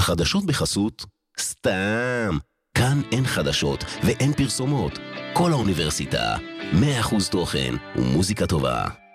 החדשות בחסות? סתם. כאן אין חדשות ואין פרסומות. כל האוניברסיטה, 100% תוכן ומוזיקה טובה.